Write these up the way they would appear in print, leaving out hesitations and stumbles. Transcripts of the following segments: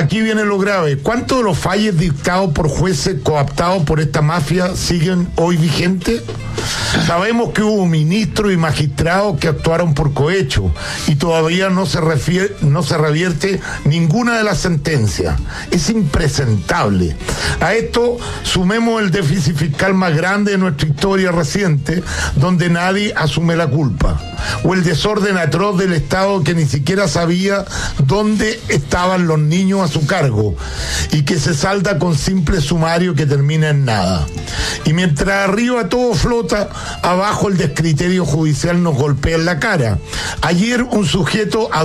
aquí viene lo grave. ¿Cuántos de los fallos dictados por jueces cooptados por esta mafia siguen hoy vigentes? Sabemos que hubo ministros y magistrados que actuaron por cohecho y todavía no se revierte ninguna de las sentencias. Es impresentable. A esto sumemos el déficit fiscal más grande de nuestra historia reciente, donde nadie asume la culpa, o el desorden atroz del Estado que ni siquiera sabía dónde estaban los niños a su cargo y que se salda con simple sumario que termina en nada. Y mientras arriba todo flota, abajo el descriterio judicial nos golpea en la cara. Ayer un sujeto a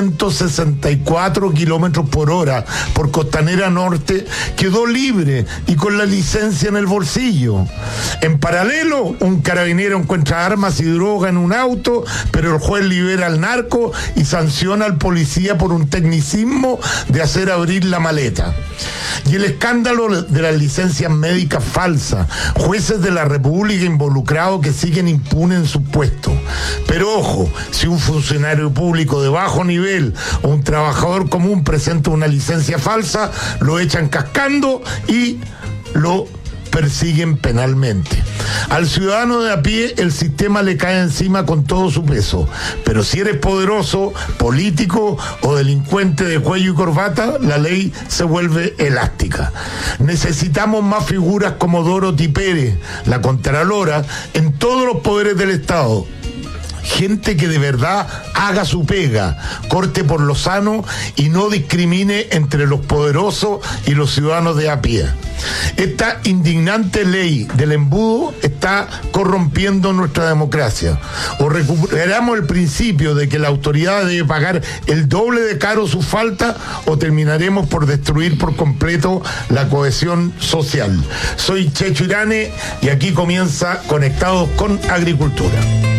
264 kilómetros por hora por Costanera Norte quedó libre y con la licencia en el bolsillo. En paralelo, un carabinero encuentra armas y droga en un auto, pero el juez libera al narco y sanciona al policía por un tecnicismo de hacer abrir la maleta. Y el escándalo de las licencias médicas falsas, jueces de la República involucrados que siguen impunes en su puesto. Pero ojo, si un funcionario público de bajo nivel o un trabajador común presenta una licencia falsa, lo echan cascando y lo persiguen penalmente. Al ciudadano de a pie el sistema le cae encima con todo su peso, pero si eres poderoso, político o delincuente de cuello y corbata, la ley se vuelve elástica. Necesitamos más figuras como Dorothy Pérez, la Contralora, en todos los poderes del Estado. Gente que de verdad haga su pega, corte por lo sano y no discrimine entre los poderosos y los ciudadanos de a pie. Esta indignante ley del embudo está corrompiendo nuestra democracia. O recuperamos el principio de que la autoridad debe pagar el doble de caro su falta, o terminaremos por destruir por completo la cohesión social. Soy Checho Irane y aquí comienza Conectados con Agricultura.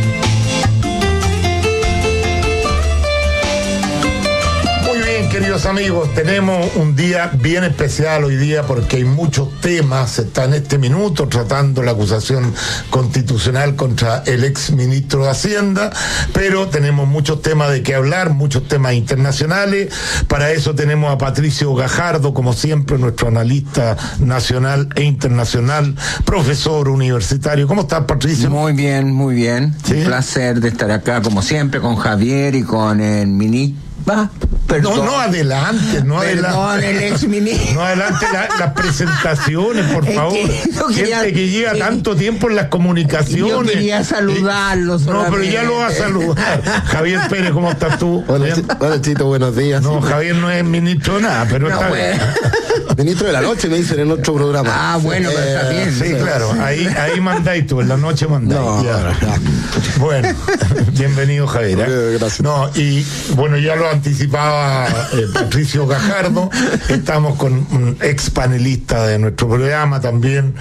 Queridos amigos, tenemos un día bien especial hoy día porque hay muchos temas. Se está en este minuto tratando la acusación constitucional contra el ex ministro de Hacienda, pero tenemos muchos temas de qué hablar, muchos temas internacionales. Para eso tenemos a Patricio Gajardo, como siempre, nuestro analista nacional e internacional, profesor universitario. ¿Cómo estás, Patricio? Muy bien, muy bien. ¿Sí? Un placer de estar acá, como siempre, con Javier y con el ministro. No adelante, el ex ministro. No adelante las presentaciones, por favor. Gente que lleva tanto tiempo en las comunicaciones. Yo quería saludarlos. No, pero ya lo va a saludar. Javier Pérez, ¿cómo estás tú? Hola, Chito, buenos días. No, Javier no es ministro de nada, pero está bien. Ministro de la noche, me dicen en otro programa. Ah, bueno, pero está bien. Sí, claro, ahí mandáis tú, en la noche mandáis. No, bueno, bienvenido, Javier. Gracias. No, y bueno, ya lo anticipaba Patricio Gajardo. Estamos con un ex panelista de nuestro programa también.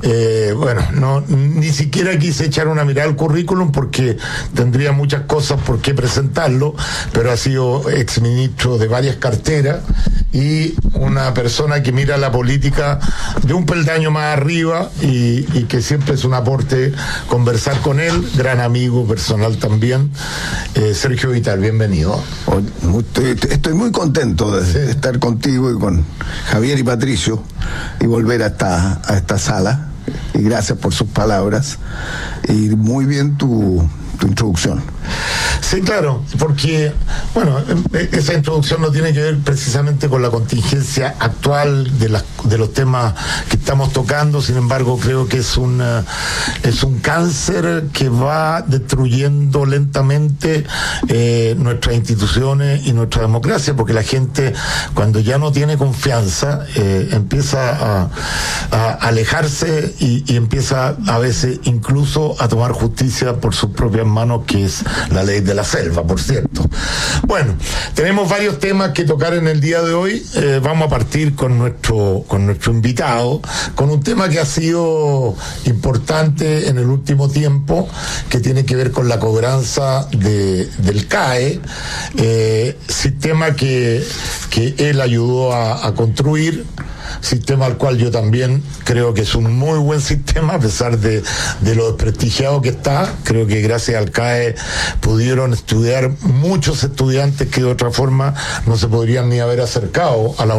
Ni siquiera quise echar una mirada al currículum porque tendría muchas cosas por qué presentarlo, pero ha sido ex ministro de varias carteras y una persona que mira la política de un peldaño más arriba y que siempre es un aporte conversar con él, gran amigo personal también. Sergio Vital, bienvenido. Estoy muy contento de estar contigo y con Javier y Patricio y volver a esta sala, y gracias por sus palabras y muy bien tu introducción. Sí, claro, porque, esa introducción no tiene que ver precisamente con la contingencia actual de los temas que estamos tocando. Sin embargo, creo que es un cáncer que va destruyendo lentamente nuestras instituciones y nuestra democracia, porque la gente, cuando ya no tiene confianza, empieza a alejarse y empieza a veces incluso a tomar justicia por sus propias manos, que es la ley de la selva, por cierto. Bueno, tenemos varios temas que tocar en el día de hoy. Vamos a partir con nuestro invitado, con un tema que ha sido importante en el último tiempo, que tiene que ver con la cobranza del CAE, sistema que él ayudó a construir, sistema al cual yo también creo que es un muy buen sistema, a pesar de lo desprestigiado que está. Creo que gracias al CAE pudieron estudiar muchos estudiantes que de otra forma no se podrían ni haber acercado a la